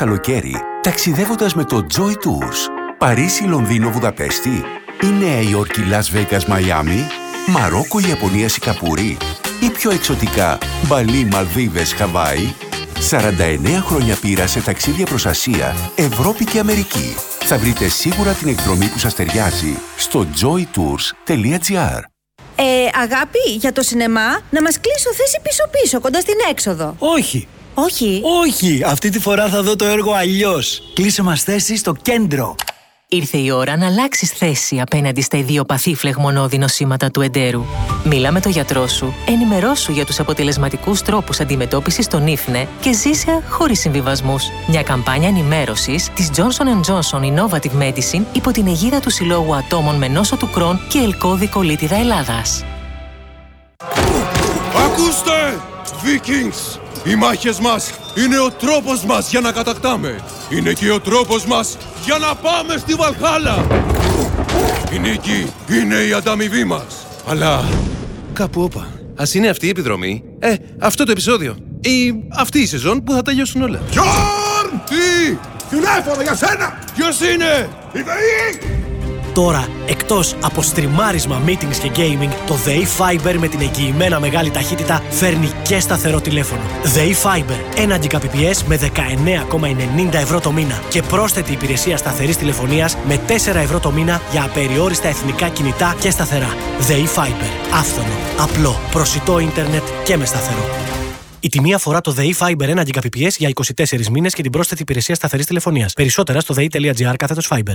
καλοκαίρι ταξιδεύοντας με το Joy Tours. Παρίσι, Λονδίνο, Βουδαπέστη ή Νέα Υόρκη, Λας Βέγκας, Μαϊάμι, Μαρόκο, Ιαπωνία, Σιγκαπούρη ή πιο εξωτικά Μπαλί, Μαλδίβες, Χαβάη. 49 χρόνια πείρα σε ταξίδια προς Ασία, Ευρώπη και Αμερική. Θα βρείτε σίγουρα την εκδρομή που σας ταιριάζει στο joytours.gr. Αγάπη, για το σινεμά, να μας κλείσω θέση πίσω-πίσω, κοντά στην έξοδο. Όχι. Όχι. Όχι, αυτή τη φορά θα δω το έργο αλλιώς. Κλείσε μας θέση στο κέντρο. Ήρθε η ώρα να αλλάξεις θέση απέναντι στα ιδιοπαθή φλεγμονώδη νοσήματα του εντέρου. Μίλα με τον γιατρό σου, ενημερώσου για τους αποτελεσματικούς τρόπους αντιμετώπισης των ίφνε και ζήσε χωρίς συμβιβασμούς. Μια καμπάνια ενημέρωσης της Johnson & Johnson Innovative Medicine υπό την αιγίδα του Συλλόγου Ατόμων με νόσο του Κρόν και ελκώδη κολίτιδα Ελλάδας. Ακούστε, Vikings! Οι μάχες μας είναι ο τρόπος μας για να κατακτάμε. Είναι και ο τρόπος μας για να πάμε στη Βαλχάλα. Η νίκη είναι η ανταμοιβή μας. Αλλά κάπου όπα. Ας είναι αυτή η επιδρομή, αυτό το επεισόδιο ή αυτή η σεζόν που θα τελειώσουν όλα. Γιόρν! Τι! Τηλέφωνο για σένα! Ποιος είναι? Η ΔΕΗ! Τώρα, εκτός από στριμάρισμα, meetings και gaming, το ΔΕΗ Fiber με την εγγυημένα μεγάλη ταχύτητα φέρνει και σταθερό τηλέφωνο. ΔΕΗ Fiber, 1 Gbps με 19,90 ευρώ το μήνα και πρόσθετη υπηρεσία σταθερής τηλεφωνίας με 4 ευρώ το μήνα για απεριόριστα εθνικά κινητά και σταθερά. ΔΕΗ Fiber, άφθονο, απλό, προσιτό ίντερνετ και με σταθερό. Η τιμή αφορά το ΔΕΗ Fiber 1 Gbps για 24 μήνες και την πρόσθετη υπηρεσία σταθερής τηλεφωνίας. Περισσότερα στο dei.gr/Fiber.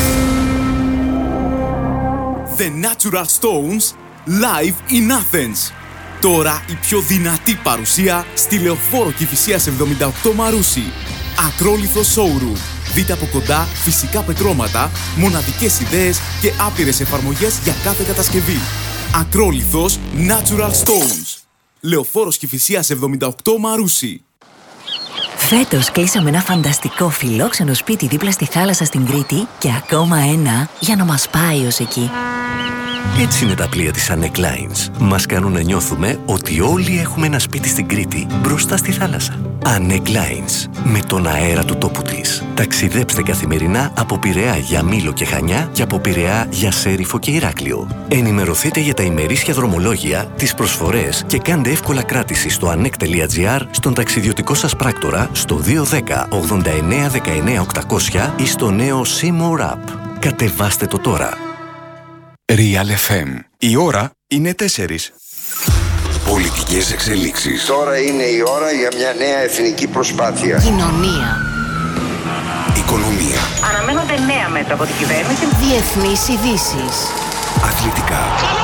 The Natural Stones live in Athens. Τώρα η πιο δυνατή παρουσία στη Λεωφόρο Κηφισίας 78 Μαρούσι. Ακρόλιθο showroom. Δείτε από κοντά φυσικά πετρώματα, μοναδικές ιδέες και άπειρες εφαρμογές για κάθε κατασκευή. Ακρόλιθος Natural Stones. Λεωφόρος Κηφισίας 78 Μαρούσι. Φέτος κλείσαμε ένα φανταστικό φιλόξενο σπίτι δίπλα στη θάλασσα στην Κρήτη και ακόμα ένα για να μας πάει ως εκεί. Έτσι είναι τα πλοία της Anek Lines. Μας κάνουν να νιώθουμε ότι όλοι έχουμε ένα σπίτι στην Κρήτη, μπροστά στη θάλασσα. Anek Lines, με τον αέρα του τόπου της. Ταξιδέψτε καθημερινά από Πειραιά για Μήλο και Χανιά και από Πειραιά για Σέριφο και Ηράκλειο. Ενημερωθείτε για τα ημερήσια δρομολόγια, τις προσφορές και κάντε εύκολα κράτηση στο anek.gr, στον ταξιδιωτικό σας πράκτορα, στο 210 89 19 800 ή στο νέο Seymour App. Κατεβάστε το τώρα. Real FM. Η ώρα είναι 4. Πολιτικές εξελίξεις. Τώρα είναι η ώρα για μια νέα εθνική προσπάθεια. Κοινωνία. Οικονομία. Αναμένονται νέα μέτρα από την κυβέρνηση. Διεθνείς ειδήσεις. Αθλητικά.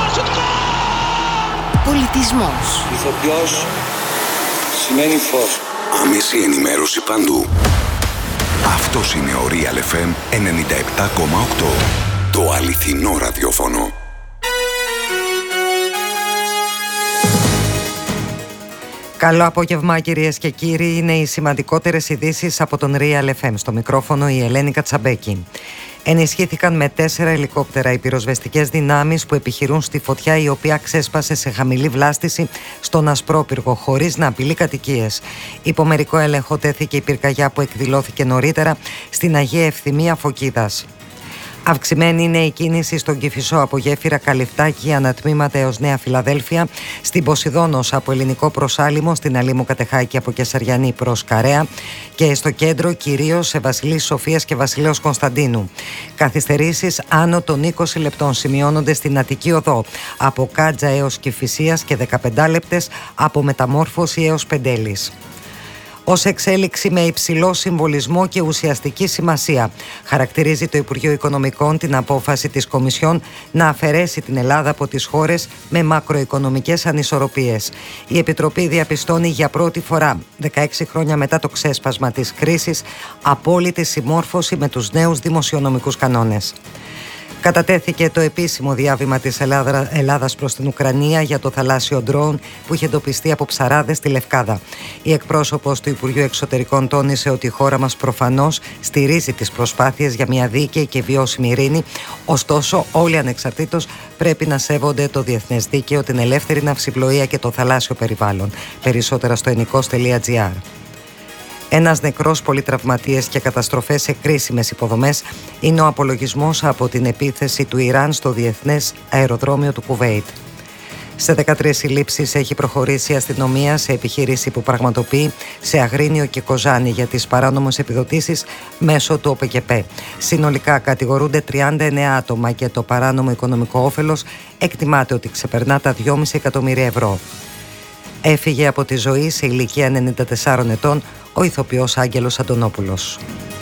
Πολιτισμός. Ηθοποιός σημαίνει φως. Άμεση ενημέρωση παντού. Αυτός είναι ο Real FM 97,8. Το αληθινό ραδιόφωνο. Καλό απόγευμα κυρίες και κύριοι, είναι οι σημαντικότερες ειδήσεις από τον Real FM. Στο μικρόφωνο η Ελένη Κατσαμπέκη. Ενισχύθηκαν με 4 ελικόπτερα οι πυροσβεστικές δυνάμεις που επιχειρούν στη φωτιά η οποία ξέσπασε σε χαμηλή βλάστηση στον Ασπρόπυργο χωρίς να απειλεί κατοικίες. Υπό μερικό έλεγχο τέθηκε η πυρκαγιά που εκδηλώθηκε νωρίτερα στην Αγία Ευθυμία Φωκίδας. Αυξημένη είναι η κίνηση στον Κηφισό από Γέφυρα Καλυφτάκη ανατμήματα έως Νέα Φιλαδέλφια, στην Ποσειδώνος από Ελληνικό προς Άλυμο, στην Αλήμου Κατεχάκη από Κεσαριανή προς Καρέα και στο κέντρο κυρίως σε Βασιλής Σοφίας και Βασιλέως Κωνσταντίνου. Καθυστερήσεις άνω των 20 λεπτών σημειώνονται στην Αττική Οδό από Κάτζα έως Κηφισίας και 15 λεπτές από Μεταμόρφωση έως Πεντέλης. Ως εξέλιξη με υψηλό συμβολισμό και ουσιαστική σημασία, χαρακτηρίζει το Υπουργείο Οικονομικών την απόφαση της Κομισιόν να αφαιρέσει την Ελλάδα από τις χώρες με μακροοικονομικές ανισορροπίες. Η Επιτροπή διαπιστώνει για πρώτη φορά, 16 χρόνια μετά το ξέσπασμα της κρίσης, απόλυτη συμμόρφωση με τους νέους δημοσιονομικούς κανόνες. Κατατέθηκε το επίσημο διάβημα της Ελλάδας προς την Ουκρανία για το θαλάσσιο ντρόουν που είχε εντοπιστεί από ψαράδες στη Λευκάδα. Η εκπρόσωπος του Υπουργείου Εξωτερικών τόνισε ότι η χώρα μας προφανώς στηρίζει τις προσπάθειες για μια δίκαιη και βιώσιμη ειρήνη, ωστόσο όλοι ανεξαρτήτως πρέπει να σέβονται το διεθνές δίκαιο, την ελεύθερη ναυσιπλοεία και το θαλάσσιο περιβάλλον. Περισσότερα στο ennikos.gr. Ένας νεκρός, πολλοί τραυματίες και καταστροφές σε κρίσιμες υποδομές είναι ο απολογισμός από την επίθεση του Ιράν στο διεθνές αεροδρόμιο του Κουβέιτ. Σε 13 συλλήψεις έχει προχωρήσει η αστυνομία σε επιχείρηση που πραγματοποιεί σε Αγρίνιο και Κοζάνη για τις παράνομες επιδοτήσεις μέσω του ΟΠΕΚΕΠΕ. Συνολικά κατηγορούνται 39 άτομα και το παράνομο οικονομικό όφελος εκτιμάται ότι ξεπερνά τα 2,5 εκατομμύρια ευρώ. Έφυγε από τη ζωή σε ηλικία 94 ετών ο ηθοποιός Άγγελος Αντωνόπουλος.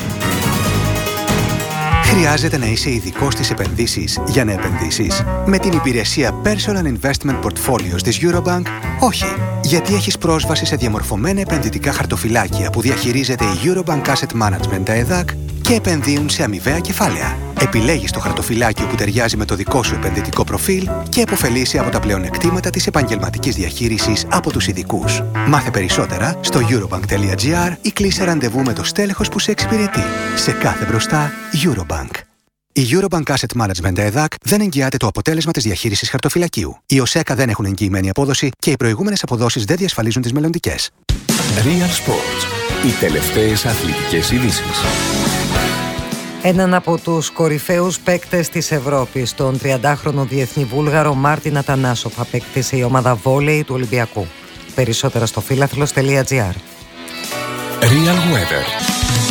Χρειάζεται να είσαι ειδικός στις επενδύσεις για να επενδύσεις? Με την υπηρεσία Personal Investment Portfolios της Eurobank, όχι. Γιατί έχεις πρόσβαση σε διαμορφωμένα επενδυτικά χαρτοφυλάκια που διαχειρίζεται η Eurobank Asset Management, τα ΕΔΑΚ, και επενδύουν σε αμοιβαία κεφάλαια. Επιλέγεις το χαρτοφυλάκιο που ταιριάζει με το δικό σου επενδυτικό προφίλ και επωφελείσαι από τα πλεονεκτήματα της επαγγελματικής διαχείρισης από τους ειδικούς. Μάθε περισσότερα στο eurobank.gr ή κλείσε ραντεβού με το στέλεχος που σε εξυπηρετεί. Σε κάθε μπροστά, Eurobank. Η Eurobank Asset Management ΕΔΑΚ δεν εγγυάται το αποτέλεσμα της διαχείρισης χαρτοφυλακίου. Οι ΟΣΕΚΑ δεν έχουν εγγυημένη απόδοση και οι προηγούμενες αποδόσεις δεν διασφαλίζουν τις μελλοντικές. Real Sports. Οι τελευταίες αθλητικές ειδήσεις. Έναν από τους κορυφαίους παίκτες της Ευρώπης, τον 30χρονο διεθνή Βούλγαρο Μάρτιν Ατανάσοφ, απέκτησε η ομάδα βόλεϊ του Ολυμπιακού. Περισσότερα στο φίλαθλος.gr. Real Weather.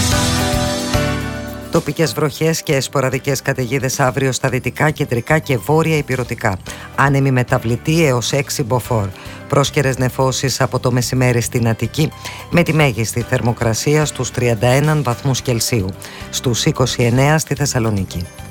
Τοπικές βροχές και σποραδικές καταιγίδες αύριο στα δυτικά, κεντρικά και βόρεια ηπειρωτικά. Άνεμη μεταβλητή έως 6 μποφόρ. Πρόσκαιρες νεφώσεις από το μεσημέρι στην Αττική, με τη μέγιστη θερμοκρασία στους 31 βαθμούς Κελσίου, στους 29 στη Θεσσαλονίκη.